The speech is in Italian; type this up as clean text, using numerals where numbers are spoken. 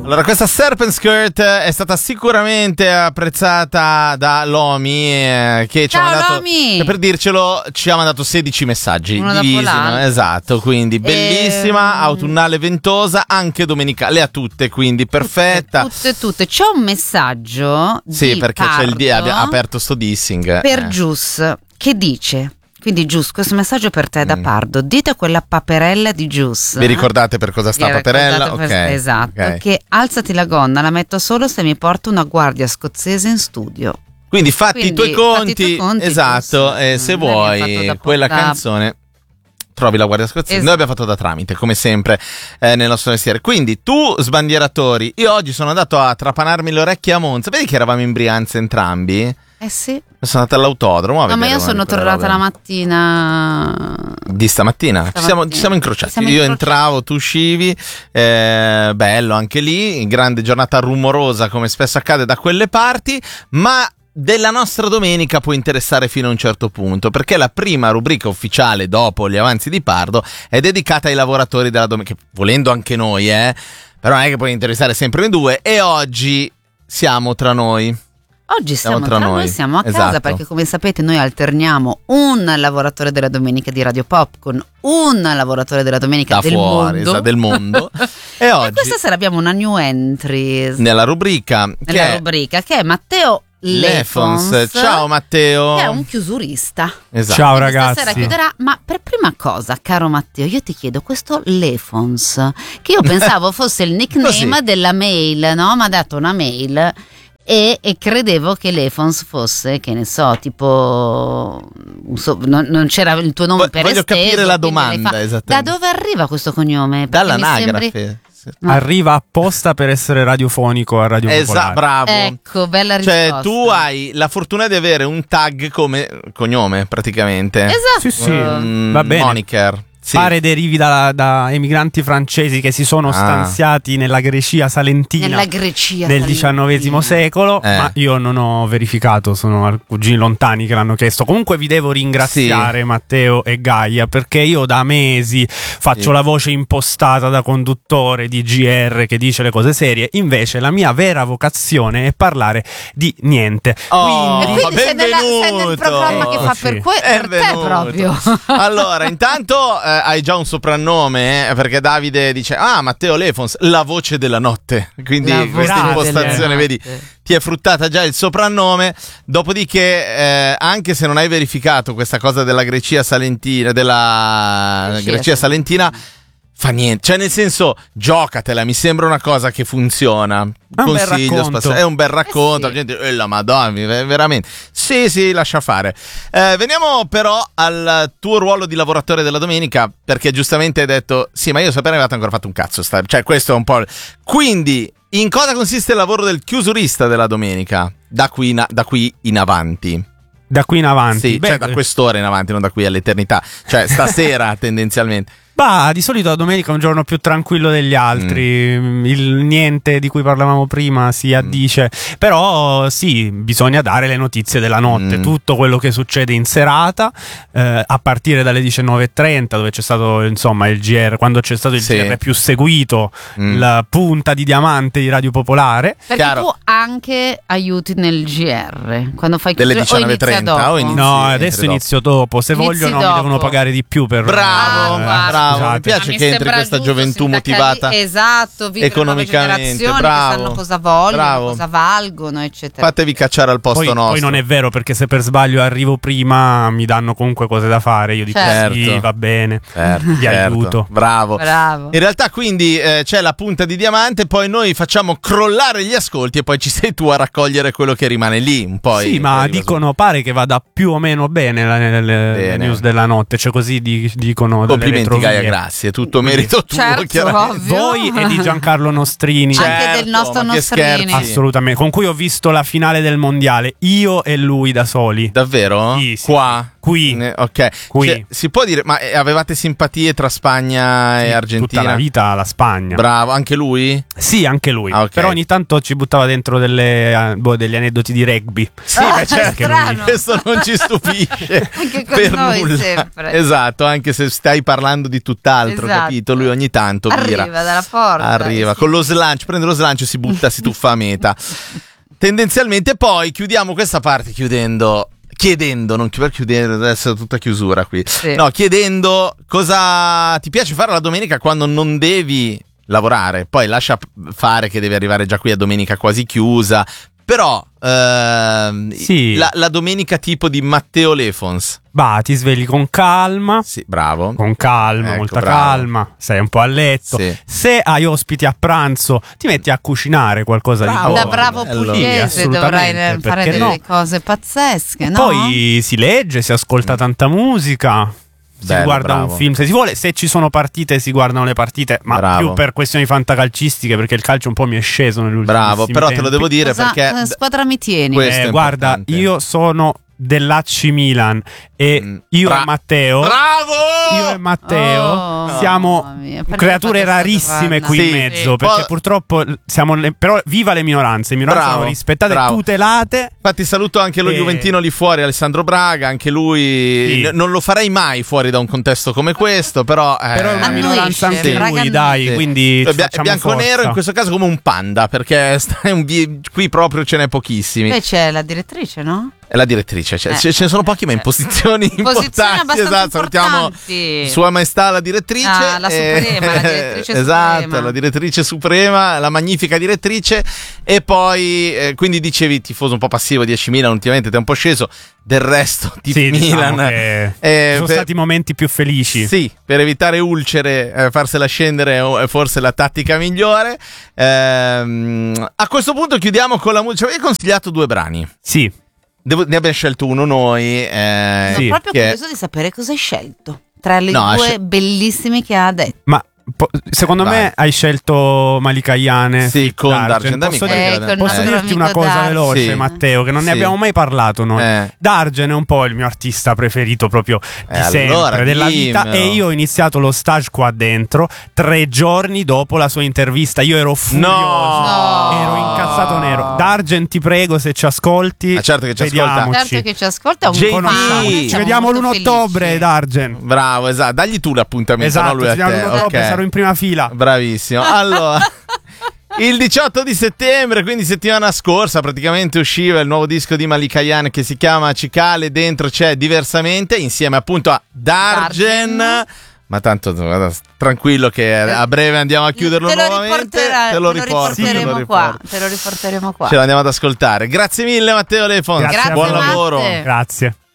Allora, questa Serpent Skirt è stata sicuramente apprezzata da Lomi, che ci ha mandato, Lomi! per dircelo, ci ha mandato 16 messaggi Uno divisi, dopo l'altro. esatto, quindi bellissima, autunnale ventosa, anche domenicale, a tutte, quindi perfetta. Tutte. C'è un messaggio Sì, di perché c'è il Pardo ha aperto sto dissing. per Gius, che dice: quindi Gius, questo messaggio per te da Pardo, dite a quella paperella di Gius. Vi ricordate per cosa sta Vi Paperella? ricordate esatto, ok. che alzati la gonna, la metto solo se mi porta una guardia scozzese in studio. Quindi fatti i tuoi conti, esatto, Gius. e se Noi abbiamo fatto vuoi da quella da- canzone trovi la guardia scozzese. Esatto. Noi abbiamo fatto da tramite, come sempre, nel nostro mestiere. Quindi tu, sbandieratori, io oggi sono andato a trapanarmi le orecchie a Monza. Vedi che eravamo in Brianza entrambi? Eh sì. Sono andato all'autodromo a No, ma vedere io una sono di quelle tornata robe. la mattina. Di stamattina. Ci siamo incrociati. Siamo Io incrociati. entravo, tu uscivi. Bello anche lì. Grande giornata rumorosa, come spesso accade da quelle parti. Ma della nostra domenica può interessare fino a un certo punto, perché la prima rubrica ufficiale dopo gli avanzi di Pardo è dedicata ai lavoratori della domenica, volendo anche noi, però non è che può interessare sempre noi due, e oggi siamo tra noi. Oggi siamo tra noi, siamo a casa, esatto. perché come sapete noi alterniamo un lavoratore della domenica di Radio Pop con un lavoratore della domenica Da del fuori, mondo. esatto, del mondo. E E oggi questa sera abbiamo una new entry nella rubrica rubrica che è Matteo Lefons. Ciao Matteo. Che è un chiusurista. Esatto. Ciao Quindi ragazzi. Stasera chiuderà, ma per prima cosa, caro Matteo, io ti chiedo questo Lefons, che io pensavo fosse il nickname Così. della mail, no? Mi ha dato una mail e credevo che Lefons fosse, che ne so, tipo non c'era il tuo nome per Voglio esteso, capire la quindi domanda, Da esattamente. dove arriva questo cognome? Perché mi Dall'anagrafe. sembri- Arriva apposta per essere radiofonico a Radio Popolare. Bravo. Ecco, bella risposta. Cioè, tu hai la fortuna di avere un tag come cognome, praticamente. Esatto. Sì, sì, va bene. Moniker. Sì. Pare derivi da emigranti francesi che si sono stanziati nella Grecia salentina Nella Grecia del salentina. XIX secolo, ma io non ho verificato, sono cugini lontani che l'hanno chiesto. Comunque vi devo ringraziare Matteo e Gaia, perché io da mesi faccio la voce impostata da conduttore di GR che dice le cose serie, invece la mia vera vocazione è parlare di niente. Oh, E quindi sei nel programma che fa per te proprio. Allora, intanto hai già un soprannome, perché Davide dice: ah, Matteo Lefons, la voce della notte. Quindi La questa voce impostazione, della vedi, notte. ti è fruttata già il soprannome. Dopodiché, anche se non hai verificato questa cosa della Grecia salentina, fa niente, cioè nel senso, giocatela, mi sembra una cosa che funziona. È un bel racconto. È un bel racconto, sì. la gente, la madonna, veramente. Sì, lascia fare. Veniamo però al tuo ruolo di lavoratore della domenica, perché giustamente hai detto, sì, ma io sapevo che avevate ancora fatto un cazzo, cioè questo è un po'... Quindi, in cosa consiste il lavoro del chiusurista della domenica, da qui in avanti? Da qui in avanti. Sì, cioè da quest'ora in avanti, non da qui all'eternità. Cioè stasera tendenzialmente. Bah, di solito la domenica è un giorno più tranquillo degli altri, il niente di cui parlavamo prima si addice, però sì, bisogna dare le notizie della notte, tutto quello che succede in serata, a partire dalle 19:30, dove c'è stato insomma il GR, quando c'è stato il GR più seguito, la punta di diamante di Radio Popolare. Perché Chiaro. tu anche aiuti nel GR quando fai Delle chiusura, o inizia 19:30 dopo? o inizia- No, Sì, adesso dopo. inizio dopo, se Inizi vogliono mi dopo. devono pagare di più per... Bravo, guarda. mi Scusate. piace Mi che entri sembra questa giusto, gioventù sindacali- motivata esatto, vivere economicamente. nuove generazioni Bravo, che sanno cosa vogliono, bravo. cosa valgono, eccetera. Fatevi cacciare al posto Poi nostro. non è vero, perché se per sbaglio arrivo prima mi danno comunque cose da fare, io dico Certo. sì, va bene, vi aiuto. Bravo. Bravo. In realtà quindi c'è la punta di diamante, poi noi facciamo crollare gli ascolti e poi ci sei tu a raccogliere quello che rimane lì un po'. Sì, ma dicono, pare che vada più o meno bene le news della notte, cioè così dicono delle complimenti retrovie. Gaia, grazie, tutto merito tuo, Certo, chiaramente. ovvio. Voi e di Giancarlo Nostrini. Anche del nostro ma che Nostrini. scherzi. Assolutamente, con cui ho visto la finale del mondiale, io e lui da soli. Davvero? Sì, sì. Qua? Qui. Ok. Qui. Cioè, si può dire, ma avevate simpatie tra Spagna e Argentina? Tutta la vita la Spagna. Bravo, anche lui? Sì, anche lui. Ah, ok. Però ogni tanto ci buttava dentro degli aneddoti di rugby. Sì, beh, certo, strano. questo non ci stupisce Anche con per noi nulla. sempre. Esatto, anche se stai parlando di tutt'altro, Esatto. capito? Lui ogni tanto vira. Arriva dalla porta. Arriva sì. con lo slancio, prende lo slancio e si butta, si tuffa a meta. Tendenzialmente poi chiudiamo questa parte chiedendo, non per chiudere, deve essere tutta chiusura qui. Sì. No, chiedendo cosa ti piace fare la domenica quando non devi lavorare. Poi lascia fare che devi arrivare già qui a domenica quasi chiusa. Però Sì. la domenica tipo di Matteo Lefons. Bah, ti svegli con calma. Sì, bravo. Con calma, Ecco, molta bravo. calma, sei un po' a letto. Sì. Se hai ospiti a pranzo, ti metti a cucinare qualcosa Bravo. di buono. Da bravo bello. pugliese Sì, dovrai assolutamente, fare perché delle no? cose pazzesche, no? Poi si legge, si ascolta tanta musica. Si Bello, guarda bravo. un film se si vuole, se ci sono partite si guardano le partite, ma Bravo. più per questioni fantacalcistiche, perché il calcio un po' mi è sceso negli ultimi Bravo, però te lo tempi. devo dire perché squadra mi tieni? Questo è Guarda, importante. io sono dell'AC Milan e io e Matteo Bravo! Oh, siamo mamma mia, perché creature fate rarissime questa qui in Sì, mezzo, sì. perché Poi- purtroppo siamo però viva le minoranze Bravo, sono rispettate, bravo. tutelate. Infatti saluto anche lo juventino lì fuori, Alessandro Braga, anche lui Sì. non lo farei mai fuori da un contesto come questo, però Però è una Annuisce, minoranza anche Braga lui, dai, Sì. quindi ci È facciamo bianco-nero forza. in questo caso come un panda, perché qui proprio ce n'è pochissimi. Poi c'è la direttrice, no? È la direttrice, ce ne sono pochi ma in posizioni Posizioni importanti. abbastanza Esatto, salutiamo importanti. Sua Maestà la direttrice. Ah, la suprema, la direttrice esatto, suprema. la direttrice suprema, la magnifica direttrice. E poi, quindi dicevi tifoso un po' passivo, 10.000, ultimamente ti è un po' sceso. Del resto, tipo Sì, Milan. diciamo che sono per- stati momenti più felici. Sì, per evitare ulcere, farsela scendere è forse la tattica migliore. A questo punto chiudiamo con la musica. Ci avevi consigliato 2 brani. Sì. Ne abbiamo scelto uno noi. Sono sì, proprio che- curioso di sapere cosa hai scelto tra le No, due bellissime che ha detto. Ma secondo Vai. me hai scelto Malika Ayane Sì, con Dargen. Dammi Posso, quella dire- che era- posso con il dirti nostro una cosa amico veloce, Dargen. Matteo, che non ne Sì. abbiamo mai parlato noi. Dargen è un po' il mio artista preferito proprio di sempre, allora della vita, dimmelo. e io ho iniziato lo stage qua dentro 3 giorni dopo la sua intervista. Io ero furioso, No! ero incazzato nero. Dargen, ti prego, se ci ascolti, Ma certo che ci ascolta. vediamoci. Certo che ci ascolta un JD. fan, Ci Ci vediamo l'1 ottobre, Dargen. Bravo, esatto. Dagli tu l'appuntamento, Esatto, no lui ci a vediamo te. l'1 ottobre, Ok. sarò in prima fila. Bravissimo. Allora, il 18 di settembre, quindi settimana scorsa, praticamente usciva il nuovo disco di Malika Ayane che si chiama Cicale. Dentro c'è Diversamente, insieme appunto a Dargen. Ma tanto guarda, tranquillo che a breve andiamo a chiuderlo nuovamente. Te lo riporto, te lo riporteremo qua. Ce l'andiamo ad ascoltare. Grazie mille Matteo Lefons. Grazie a Buon voi. lavoro. Matte. Grazie.